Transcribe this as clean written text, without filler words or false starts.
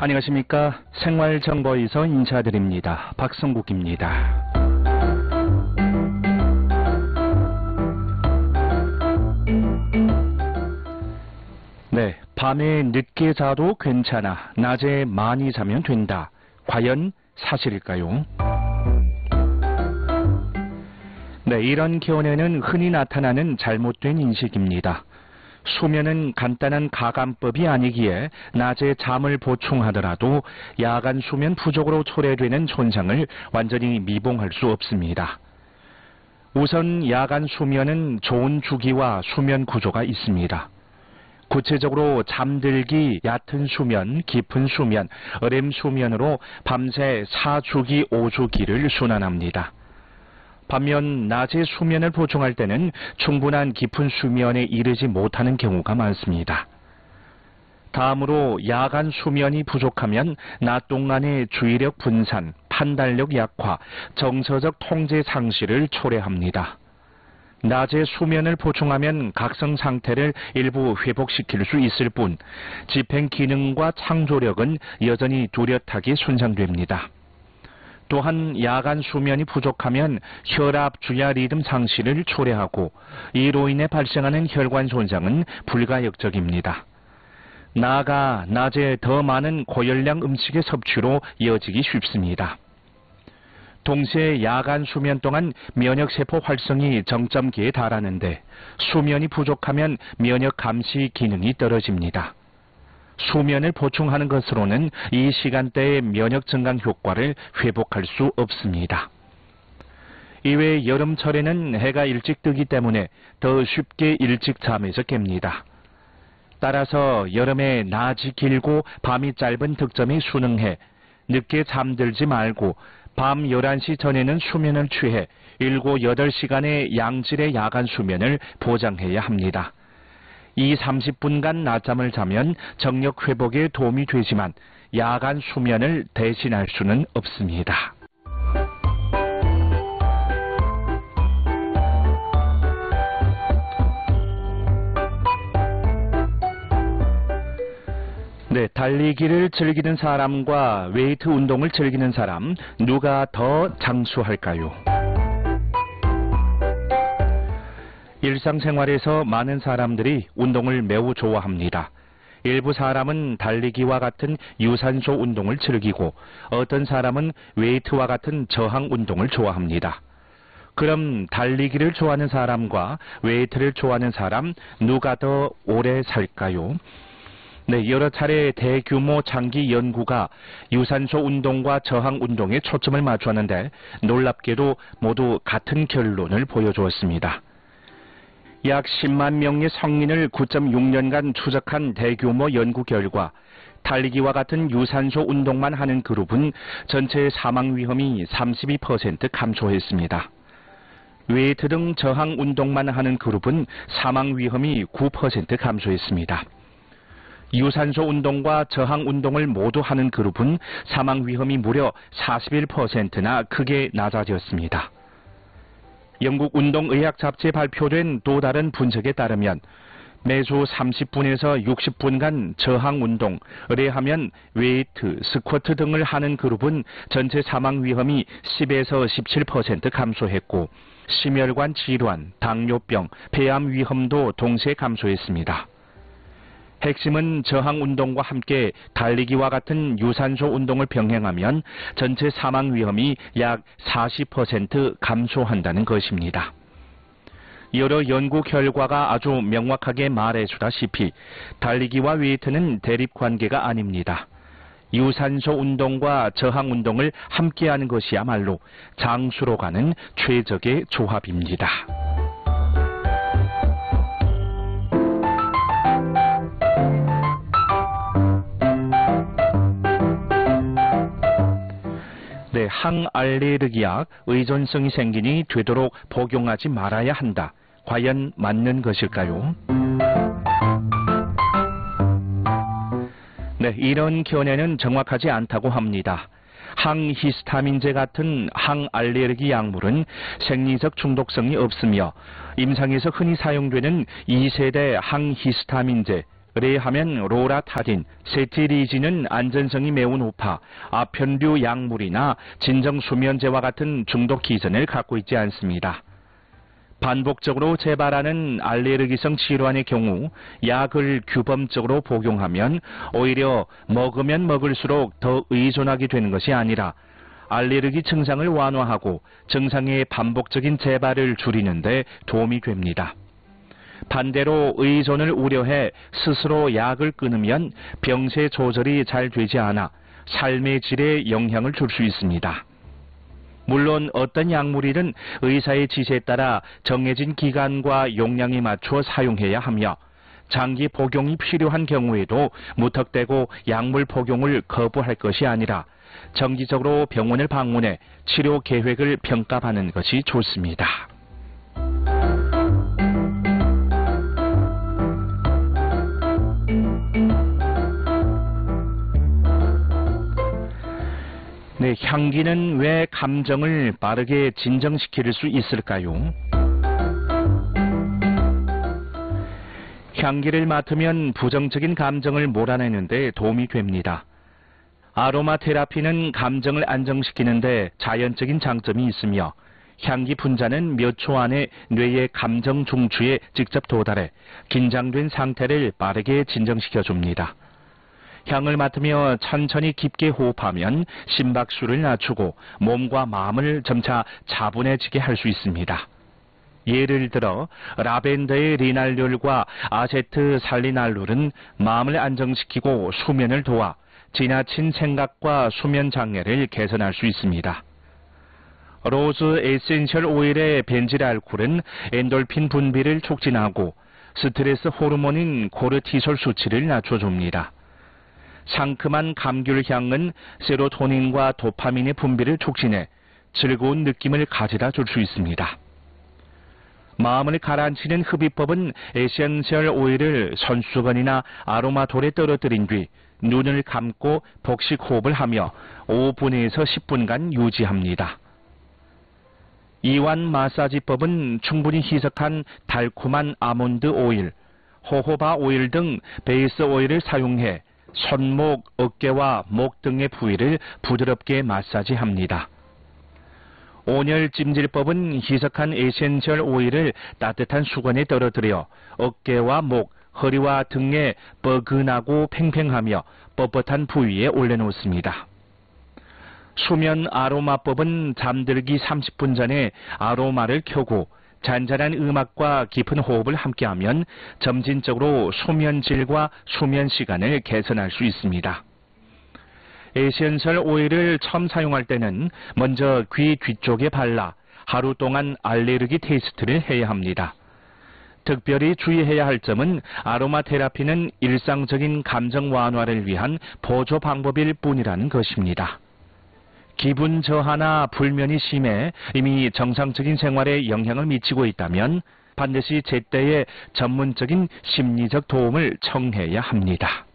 안녕하십니까. 생활정보에서 인사드립니다. 박성국입니다. 네, 밤에 늦게 자도 괜찮아. 낮에 많이 자면 된다. 과연 사실일까요? 네, 이런 견해는 흔히 나타나는 잘못된 인식입니다. 수면은 간단한 가감법이 아니기에 낮에 잠을 보충하더라도 야간 수면 부족으로 초래되는 손상을 완전히 미봉할 수 없습니다. 우선 야간 수면은 좋은 주기와 수면 구조가 있습니다. 구체적으로 잠들기, 얕은 수면, 깊은 수면, REM 수면으로 밤새 4주기, 5주기를 순환합니다. 반면 낮에 수면을 보충할 때는 충분한 깊은 수면에 이르지 못하는 경우가 많습니다. 다음으로 야간 수면이 부족하면 낮 동안의 주의력 분산, 판단력 약화, 정서적 통제 상실을 초래합니다. 낮에 수면을 보충하면 각성 상태를 일부 회복시킬 수 있을 뿐 집행 기능과 창조력은 여전히 뚜렷하게 손상됩니다. 또한 야간 수면이 부족하면 혈압, 주야 리듬 상실을 초래하고 이로 인해 발생하는 혈관 손상은 불가역적입니다. 나아가 낮에 더 많은 고열량 음식의 섭취로 이어지기 쉽습니다. 동시에 야간 수면 동안 면역세포 활성이 정점기에 달하는데 수면이 부족하면 면역 감시 기능이 떨어집니다. 수면을 보충하는 것으로는 이 시간대의 면역 증강 효과를 회복할 수 없습니다. 이외에 여름철에는 해가 일찍 뜨기 때문에 더 쉽게 일찍 잠에서 깹니다. 따라서 여름에 낮이 길고 밤이 짧은 특점이 순응해 늦게 잠들지 말고 밤 11시 전에는 수면을 취해 7, 8시간의 양질의 야간 수면을 보장해야 합니다. 이 30분간 낮잠을 자면 정력 회복에 도움이 되지만 야간 수면을 대신할 수는 없습니다. 네, 달리기를 즐기는 사람과 웨이트 운동을 즐기는 사람, 누가 더 장수할까요? 일상생활에서 많은 사람들이 운동을 매우 좋아합니다. 일부 사람은 달리기와 같은 유산소 운동을 즐기고 어떤 사람은 웨이트와 같은 저항 운동을 좋아합니다. 그럼 달리기를 좋아하는 사람과 웨이트를 좋아하는 사람 누가 더 오래 살까요? 네, 여러 차례 대규모 장기 연구가 유산소 운동과 저항 운동에 초점을 맞추었는데 놀랍게도 모두 같은 결론을 보여주었습니다. 약 10만 명의 성인을 9.6년간 추적한 대규모 연구 결과 달리기와 같은 유산소 운동만 하는 그룹은 전체 사망 위험이 32% 감소했습니다. 웨이트 등 저항 운동만 하는 그룹은 사망 위험이 9% 감소했습니다. 유산소 운동과 저항 운동을 모두 하는 그룹은 사망 위험이 무려 41%나 크게 낮아졌습니다. 영국 운동의학 잡지에 발표된 또 다른 분석에 따르면 매주 30분에서 60분간 저항 운동, 의뢰하면 웨이트, 스쿼트 등을 하는 그룹은 전체 사망 위험이 10에서 17% 감소했고 심혈관 질환, 당뇨병, 폐암 위험도 동시에 감소했습니다. 핵심은 저항 운동과 함께 달리기와 같은 유산소 운동을 병행하면 전체 사망 위험이 약 40% 감소한다는 것입니다. 여러 연구 결과가 아주 명확하게 말해주다시피 달리기와 웨이트는 대립관계가 아닙니다. 유산소 운동과 저항 운동을 함께하는 것이야말로 장수로 가는 최적의 조합입니다. 네, 항알레르기약 의존성이 생기니 되도록 복용하지 말아야 한다. 과연 맞는 것일까요? 네, 이런 견해는 정확하지 않다고 합니다. 항히스타민제 같은 항알레르기 약물은 생리적 중독성이 없으며 임상에서 흔히 사용되는 2세대 항히스타민제, 의뢰하면 로라타딘, 세티리진은 안전성이 매우 높아 아편류 약물이나 진정수면제와 같은 중독 기전을 갖고 있지 않습니다. 반복적으로 재발하는 알레르기성 질환의 경우 약을 규범적으로 복용하면 오히려 먹으면 먹을수록 더 의존하게 되는 것이 아니라 알레르기 증상을 완화하고 증상의 반복적인 재발을 줄이는 데 도움이 됩니다. 반대로 의존을 우려해 스스로 약을 끊으면 병세 조절이 잘 되지 않아 삶의 질에 영향을 줄 수 있습니다. 물론 어떤 약물이든 의사의 지시에 따라 정해진 기간과 용량에 맞추어 사용해야 하며 장기 복용이 필요한 경우에도 무턱대고 약물 복용을 거부할 것이 아니라 정기적으로 병원을 방문해 치료 계획을 평가받는 것이 좋습니다. 네, 향기는 왜 감정을 빠르게 진정시킬 수 있을까요? 향기를 맡으면 부정적인 감정을 몰아내는 데 도움이 됩니다. 아로마 테라피는 감정을 안정시키는데 자연적인 장점이 있으며 향기 분자는 몇 초 안에 뇌의 감정 중추에 직접 도달해 긴장된 상태를 빠르게 진정시켜줍니다. 향을 맡으며 천천히 깊게 호흡하면 심박수를 낮추고 몸과 마음을 점차 차분해지게 할 수 있습니다. 예를 들어 라벤더의 리날률과 아세트살리날룰은 마음을 안정시키고 수면을 도와 지나친 생각과 수면 장애를 개선할 수 있습니다. 로즈 에센셜 오일의 벤질알코올은 엔돌핀 분비를 촉진하고 스트레스 호르몬인 코르티솔 수치를 낮춰줍니다. 상큼한 감귤향은 세로토닌과 도파민의 분비를 촉진해 즐거운 느낌을 가져다 줄 수 있습니다. 마음을 가라앉히는 흡입법은 에센셜 오일을 손수건이나 아로마돌에 떨어뜨린 뒤 눈을 감고 복식 호흡을 하며 5분에서 10분간 유지합니다. 이완 마사지법은 충분히 희석한 달콤한 아몬드 오일, 호호바 오일 등 베이스 오일을 사용해 손목, 어깨와 목 등의 부위를 부드럽게 마사지합니다. 온열 찜질법은 희석한 에센셜 오일을 따뜻한 수건에 떨어뜨려 어깨와 목, 허리와 등에 뻐근하고 팽팽하며 뻣뻣한 부위에 올려놓습니다. 수면 아로마법은 잠들기 30분 전에 아로마를 켜고 잔잔한 음악과 깊은 호흡을 함께하면 점진적으로 수면 질과 수면 시간을 개선할 수 있습니다. 에센셜 오일을 처음 사용할 때는 먼저 귀 뒤쪽에 발라 하루 동안 알레르기 테스트를 해야 합니다. 특별히 주의해야 할 점은 아로마 테라피는 일상적인 감정 완화를 위한 보조 방법일 뿐이라는 것입니다. 기분 저하나 불면이 심해 이미 정상적인 생활에 영향을 미치고 있다면 반드시 제때에 전문적인 심리적 도움을 청해야 합니다.